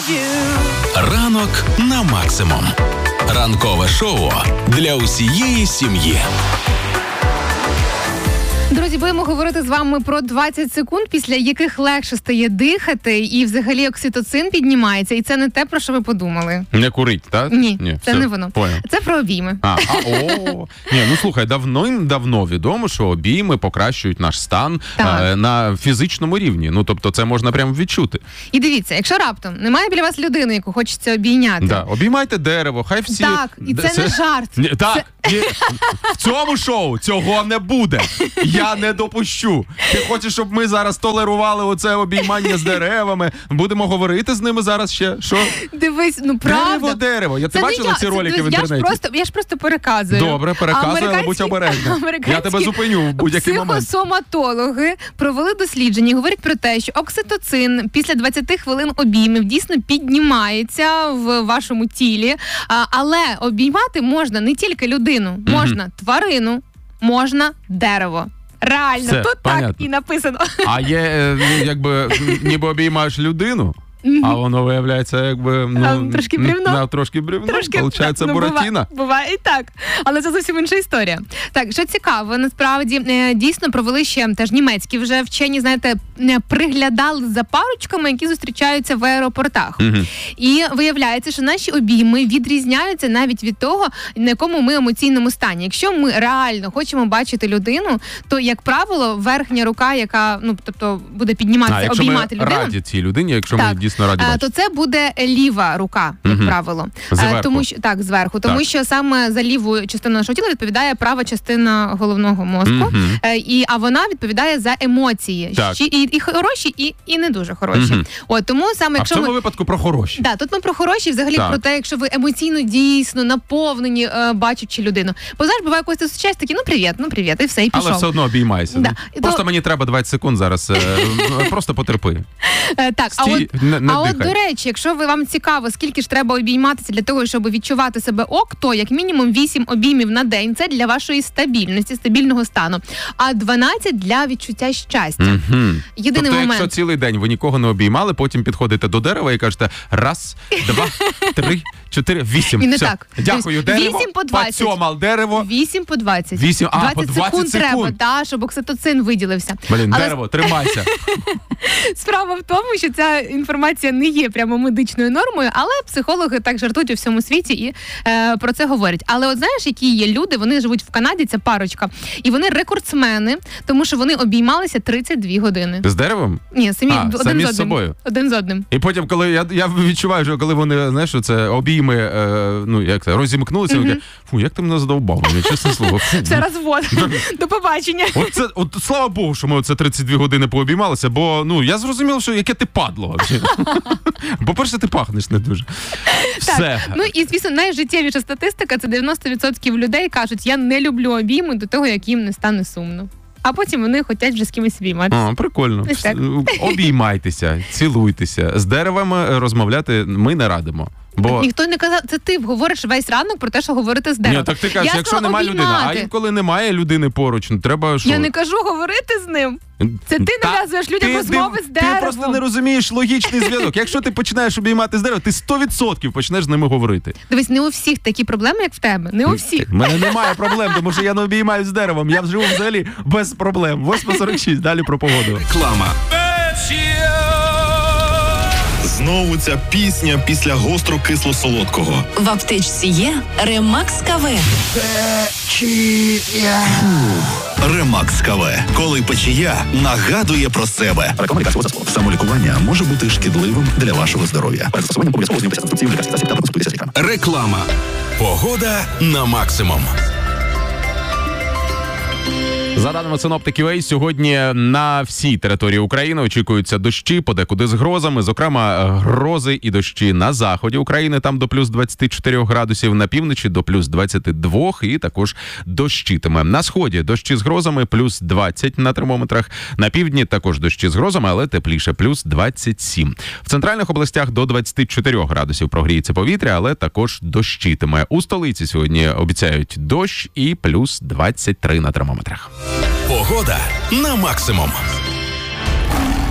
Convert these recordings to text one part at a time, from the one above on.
Ранок на максимум. Ранкове шоу для усієї сім'ї. Друзі, будемо говорити з вами про 20 секунд, після яких легше стає дихати, і взагалі окситоцин піднімається, і це не те, про що ви подумали. Не курить, так? Ні, це не воно. Понял. Це про обійми. Ні, ну слухай, давно відомо, що обійми покращують наш стан на фізичному рівні. Ну, тобто це можна прямо відчути. І дивіться, якщо раптом немає біля вас людини, яку хочеться обійняти. Да, обіймайте дерево, хай всі... Так, і це не жарт. Так, в цьому шоу цього не буде. Я не допущу. Ти хочеш, щоб ми зараз толерували оце обіймання з деревами? Будемо говорити з ними зараз ще? Що? Дивись, ну правда. Дерево. Ти бачила ці ролики в інтернеті? Я ж просто переказую. Добре, переказуй, але будь обережна. Я тебе зупиню в будь-який момент. Психосоматологи провели дослідження і говорять про те, що окситоцин після 20 хвилин обіймів дійсно піднімається в вашому тілі. Але обіймати можна не тільки людину, можна тварину, можна дерево. Реально, все, тут понятно. Так і написано. А є, якби, ніби обіймаєш людину, а воно виявляється, якби, трошки бревно. Трошки бревно. Получається, Буратіно. Буває і так. Але це зовсім інша історія. Так, що цікаво, насправді, дійсно провели ще теж німецькі вже вчені, знаєте, приглядали за парочками, які зустрічаються в аеропортах. І виявляється, що наші обійми відрізняються навіть від того, на якому ми емоційному стані. Якщо ми реально хочемо бачити людину, то, як правило, верхня рука, яка, тобто, буде підніматися, обіймати людину. Якщо ми раді цій людині, якщо ми дійсно раді бачити. То це буде ліва рука, як правило. Зверху. Тому що зверху. Тому що саме за ліву частину нашого тіла відповідає права частина головного мозку, а вона відповідає за емоції. І хороші, і не дуже хороші. Тому саме, якщо в цьому випадку про хороші. Так, тут ми про хороші, взагалі про те, якщо ви емоційно дійсно наповнені, бачачи людину. Бо, знаєш, буває якось зустрічаєш, такі, привіт, і все, і пішов. Але все одно обіймайся. Да. Просто мені треба 20 секунд зараз. Просто потерпи. Так, от, до речі, якщо вам цікаво, скільки ж треба обійматися для того, щоб відчувати себе ок, то як мінімум 8 обіймів на день – це для вашої стабільності, стабільного стану, а 12 – для відчуття щастя. Єдиний момент. Якщо цілий день ви нікого не обіймали, потім підходите до дерева і кажете 1, 2, 3, 4, 8. І не так. Дякую, дерево. 8 по 20. Поцьомав дерево. 8 по 20. 8, по 20 секунд треба, щоб окситоцин виділився. Дерево, тримайся. Справа в тому, що ця інформація не є прямо медичною нормою, але психологи так жартують у всьому світі і про це говорять. Але от знаєш, які є люди, вони живуть в Канаді, ця парочка, і вони рекордсмени, тому що вони обіймалися 32 години. З деревом? Ні, самі з собою. Один з одним. І потім, коли я відчуваю, що коли вони, знаєш, це обійми, розімкнулися, як ти мене задовбав, чесне слово. Це розвод. До побачення. От слава Богу, що ми оце 32 години пообіймалися, бо, я зрозумів, що яке ти падло. По-перше, ти пахнеш не дуже. Все. І, звісно, найжиттєвіша статистика – це 90% людей кажуть, я не люблю обійми до того, як їм не стане сумно. А потім вони хочуть вже з кимось обійматися. Прикольно. Обіймайтеся, цілуйтеся. З деревами розмовляти ми не радимо. Бо... Ніхто не казав, це ти говориш весь ранок про те, що говорити з деревом. Ні, так ти кажеш, якщо немає людини, а інколи немає людини поруч, треба що? Я не кажу говорити з ним. Це ти нав'язуєш людям розмови з деревом. Ти просто не розумієш логічний зв'язок. Якщо ти починаєш обіймати з дерева, ти 100% почнеш з ними говорити. Дивись, не у всіх такі проблеми, як в тебе. Не у всіх. У мене немає проблем, тому що я не обіймаю з деревом. Я живу взагалі без проблем. 8:46, далі про погоду. Реклама. Знову ця пісня після гостро-кисло-солодкого. В аптечці є Ремакс КВ. Ремакс КВ. Коли печія нагадує про себе. Реклама лікарського за словом. Самолікування може бути шкідливим для вашого здоров'я. Перед застосуванням обов'язково знайомтеся з інструкцією лікарських засіб та проконсультуйтеся з лікарем. Реклама. Погода на максимум. За даними синоптиків, сьогодні на всій території України очікуються дощі, подекуди з грозами, зокрема грози і дощі на заході України, там до плюс 24 градусів, на півночі до плюс 22 і також дощитиме. На сході дощі з грозами плюс 20 на термометрах, на півдні також дощі з грозами, але тепліше, плюс 27. В центральних областях до 24 градусів прогріється повітря, але також дощитиме. У столиці сьогодні обіцяють дощ і плюс 23 на термометрах. Погода на максимум.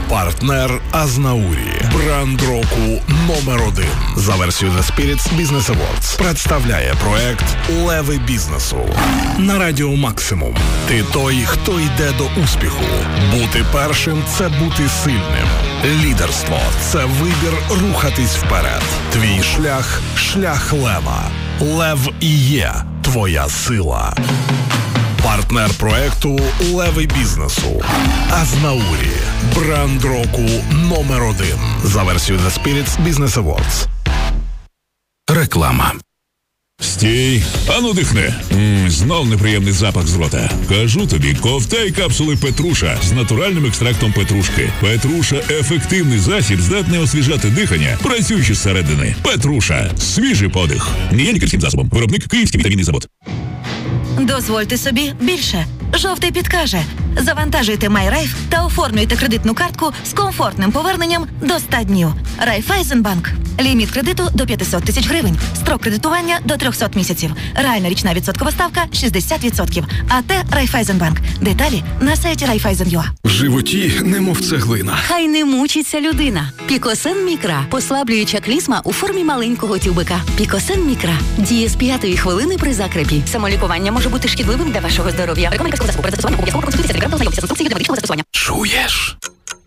Партнер Азнаурі. Бренд року номер 1. За версією The Spirits Business Awards представляє проект «Леви бізнесу» на Радіо Максимум. Ти той, хто йде до успіху. Бути першим – це бути сильним. Лідерство – це вибір рухатись вперед. Твій шлях – шлях лева. Лев і є твоя сила. Партнер проекту «Леви бізнесу» Азнаурі. Бренд року номер 1. За версією The Spirits Business Awards. Реклама. Стій, ану дихни. Знов неприємний запах з рота. Кажу тобі, ковтай капсули Петруша з натуральним екстрактом петрушки. Петруша – ефективний засіб, здатний освіжати дихання, працюючи зсередини. Петруша – свіжий подих. Не є лікарським засобом. Виробник Київський вітамінний завод. Дозвольте собі більше. Жовтий підкаже. Завантажуйте MyRaiff та оформлюйте кредитну картку з комфортним поверненням до 100 днів. Райфайзенбанк. Ліміт кредиту до 500 тисяч гривень. Строк кредитування до 300 місяців. Реальна річна відсоткова ставка 60%. АТ Райфайзенбанк. Деталі на сайті Raiffeisen.ua. В животі немов цеглина. Хай не мучиться людина. Пікосен Мікра. Послаблююча клізма у формі маленького тюбика. Пікосен Мікра. Діє з 5-ї хвилини при закрепі. Самолікування може бути шкідливим для вашого здоров'я. Рекомендація засобу. Перед застосуванням обов'язково проконсультуйтеся з лікарем та ознайомтеся з інструкцією для медичного застосування. Чуєш?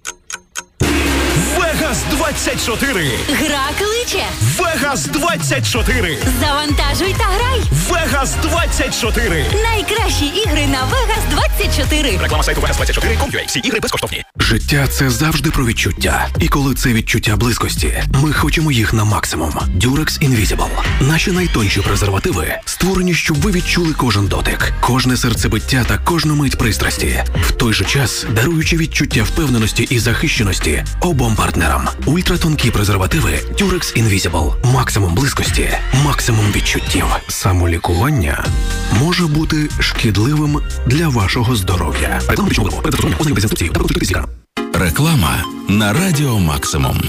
Вегас 24. Гра кличе. Вегас 24. Завантажуй та грай. Вегас 24. Найкращі ігри на Вегас 24. Реклама сайту Vegas24.com.ua. Всі ігри безкоштовні. Життя – це завжди про відчуття. І коли це відчуття близькості, ми хочемо їх на максимум. Durex Invisible. Наші найтонші презервативи створені, щоб ви відчули кожен дотик, кожне серцебиття та кожну мить пристрасті. В той же час, даруючи відчуття впевненості і захищеності обом партнерам. Ультратонкі презервативи Durex Invisible. Максимум близькості, максимум відчуттів. Самолікування може бути шкідливим для вашого здоров'я. Реклама медичного виробу. Перед застосуванням ознайомтеся з інструкцією та проконсультуйтеся з лікарем. Реклама на Радіо Максимум.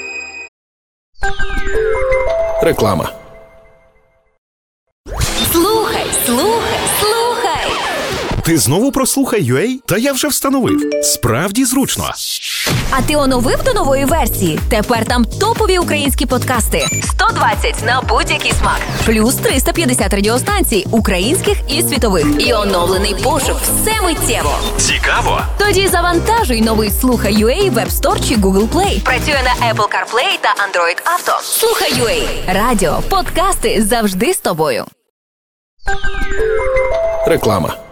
Реклама. Слухай, слухай, слухай. Ти знову про Слухай.ua? Та я вже встановив. Справді зручно. А ти оновив до нової версії? Тепер там топові українські подкасти. 120 на будь-який смак. Плюс 350 радіостанцій, українських і світових. І оновлений пошук. Все миттєво. Цікаво? Тоді завантажуй новий Слухай.ua в App Store чи Google Play. Працює на Apple CarPlay та Android Auto. Слухай.ua. Радіо, подкасти завжди з тобою. Реклама.